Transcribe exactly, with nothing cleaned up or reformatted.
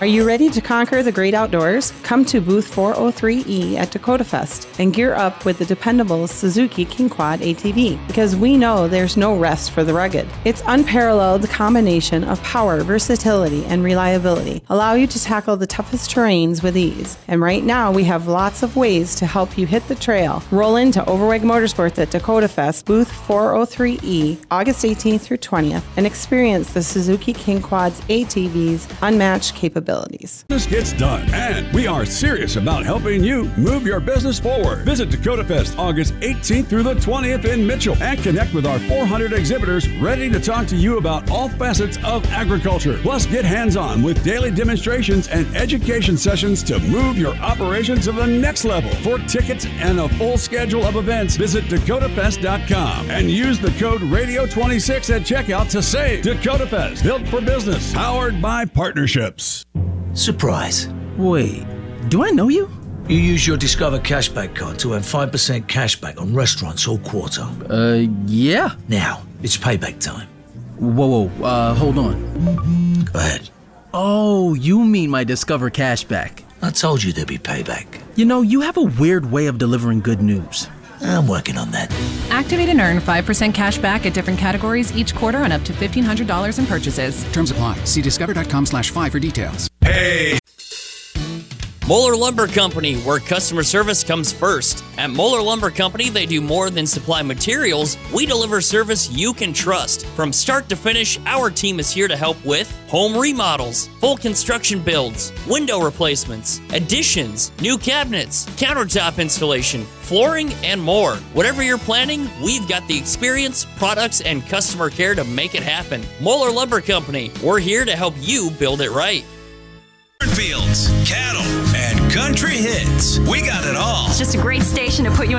Are you ready to conquer the great outdoors? Come to booth four oh three E at Dakota Fest and gear up with the dependable Suzuki King Quad A T V, because we know there's no rest for the rugged. Its unparalleled combination of power, versatility, and reliability allow you to tackle the toughest terrains with ease. And right now, we have lots of ways to help you hit the trail. Roll into Overweg Motorsports at Dakota Fest, booth four oh three E, August eighteenth through twentieth, and experience the Suzuki King Quad's A T V's unmatched capabilities. Business gets done, and we are serious about helping you move your business forward. Visit Dakota Fest August eighteenth through the twentieth in Mitchell and connect with our four hundred exhibitors ready to talk to you about all facets of agriculture. Plus, get hands-on with daily demonstrations and education sessions to move your operation to the next level. For tickets and a full schedule of events, visit dakota fest dot com and use the code radio twenty-six at checkout to save. Dakota Fest, built for business, powered by partnerships. Surprise. Wait, do I know you? You use your Discover Cashback card to earn five percent cashback on restaurants all quarter. Uh, yeah. Now, it's payback time. Whoa, whoa, uh, hold on. Go ahead. Oh, you mean my Discover Cashback. I told you there'd be payback. You know, you have a weird way of delivering good news. I'm working on that. Activate and earn five percent cash back at different categories each quarter on up to fifteen hundred dollars in purchases. Terms apply. See discover dot com slash five for details. Hey! Moeller Lumber Company, where customer service comes first. At Moeller Lumber Company, they do more than supply materials. We deliver service you can trust. From start to finish, our team is here to help with home remodels, full construction builds, window replacements, additions, new cabinets, countertop installation, flooring, and more. Whatever you're planning, we've got the experience, products, and customer care to make it happen. Moeller Lumber Company, we're here to help you build it right. Fields, cattle, and country hits. We got it all. It's just a great station to put you in